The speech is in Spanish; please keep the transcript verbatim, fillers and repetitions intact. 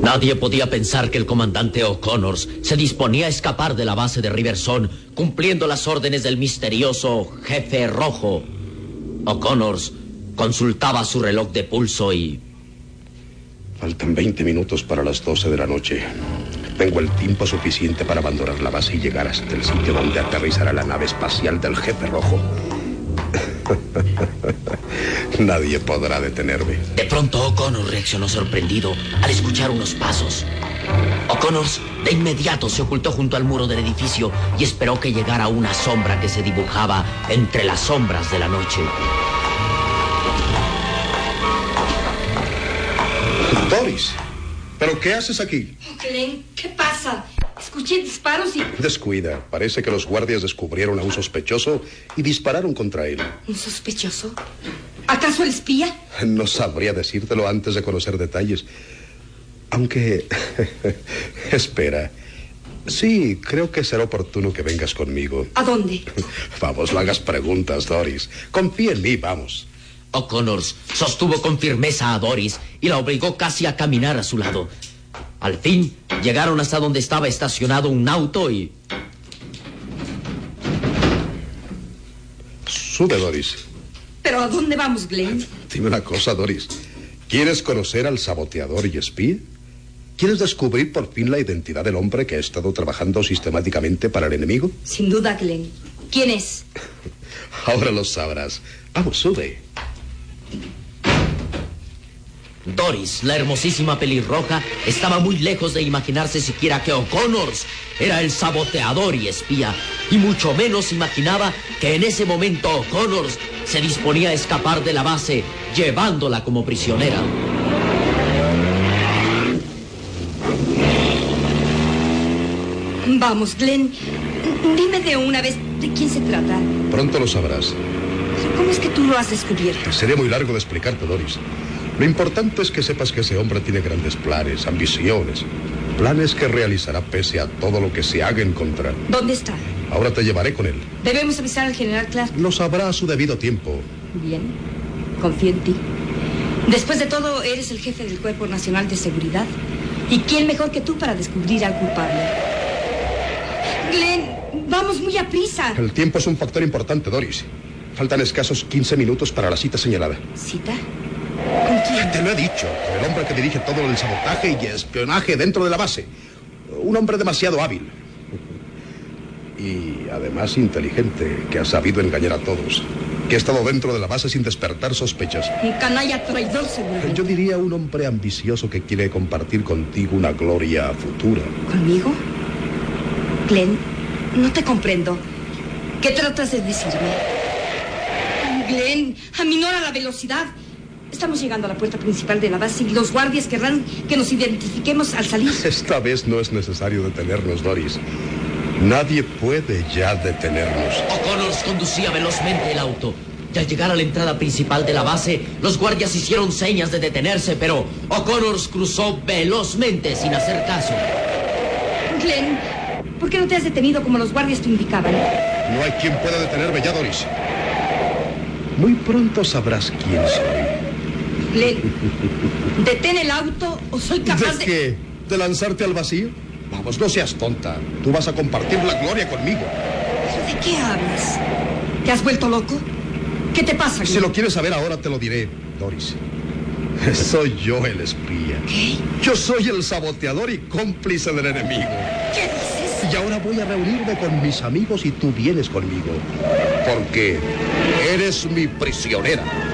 Nadie podía pensar que el comandante O'Connor se disponía a escapar de la base de Riverson, cumpliendo las órdenes del misterioso Jefe Rojo. O'Connor consultaba su reloj de pulso y... Faltan veinte minutos para las doce de la noche. Tengo el tiempo suficiente para abandonar la base y llegar hasta el sitio donde aterrizará la nave espacial del Jefe Rojo. Nadie podrá detenerme. De pronto O'Connor reaccionó sorprendido al escuchar unos pasos. O'Connor de inmediato se ocultó junto al muro del edificio y esperó que llegara una sombra que se dibujaba entre las sombras de la noche. Doris, ¿pero qué haces aquí? Oh, Glenn, ¿qué pasa? Escuché disparos y... Descuida, parece que los guardias descubrieron a un sospechoso y dispararon contra él. ¿Un sospechoso? ¿Acaso el espía? No sabría decírtelo antes de conocer detalles. Aunque... Espera. Sí, creo que será oportuno que vengas conmigo. ¿A dónde? Vamos, no hagas preguntas, Doris. Confía en mí, vamos. O'Connor sostuvo con firmeza a Doris y la obligó casi a caminar a su lado. Al fin, llegaron hasta donde estaba estacionado un auto y... Sube, Doris. ¿Pero a dónde vamos, Glenn? Dime una cosa, Doris. ¿Quieres conocer al saboteador y espía? ¿Quieres descubrir por fin la identidad del hombre que ha estado trabajando sistemáticamente para el enemigo? Sin duda, Glenn. ¿Quién es? Ahora lo sabrás. Vamos, sube. Doris, la hermosísima pelirroja, estaba muy lejos de imaginarse siquiera que O'Connor era el saboteador y espía, y mucho menos imaginaba que en ese momento O'Connor se disponía a escapar de la base, llevándola como prisionera. Vamos, Glenn, dime de una vez de quién se trata. Pronto lo sabrás. ¿Cómo es que tú lo has descubierto? Sería muy largo de explicarte, Doris. Lo importante es que sepas que ese hombre tiene grandes planes, ambiciones. Planes que realizará pese a todo lo que se haga en contra. ¿Dónde está? Ahora te llevaré con él. Debemos avisar al general Clark. Lo sabrá a su debido tiempo. Bien, confío en ti. Después de todo, eres el jefe del Cuerpo Nacional de Seguridad. ¿Y quién mejor que tú para descubrir al culpable? Glenn, vamos muy a prisa. El tiempo es un factor importante, Doris. Faltan escasos quince minutos para la cita señalada. ¿Cita? ¿Con quién? Te lo he dicho, con el hombre que dirige todo el sabotaje y espionaje dentro de la base. Un hombre demasiado hábil. Y además inteligente, que ha sabido engañar a todos. Que ha estado dentro de la base sin despertar sospechas. Un canalla traidor, seguro. Yo diría un hombre ambicioso que quiere compartir contigo una gloria futura. ¿Conmigo? Glenn, no te comprendo. ¿Qué tratas de decirme? Glenn, aminora la velocidad. Estamos llegando a la puerta principal de la base y los guardias querrán que nos identifiquemos al salir. Esta vez no es necesario detenernos, Doris. Nadie puede ya detenernos. O'Connor conducía velozmente el auto. Y al llegar a la entrada principal de la base, los guardias hicieron señas de detenerse, pero O'Connor cruzó velozmente sin hacer caso. Glenn, ¿por qué no te has detenido como los guardias te indicaban? No hay quien pueda detenerme ya, Doris. Muy pronto sabrás quién soy. Glenn, detén el auto o soy capaz de... ¿De qué? ¿De lanzarte al vacío? Vamos, no seas tonta. Tú vas a compartir la gloria conmigo. ¿De qué hablas? ¿Te has vuelto loco? ¿Qué te pasa, Glenn? Si lo quieres saber ahora te lo diré, Doris. Soy yo el espía. ¿Qué? Yo soy el saboteador y cómplice del enemigo. ¿Qué dices? Y ahora voy a reunirme con mis amigos y tú vienes conmigo. Porque eres mi prisionera.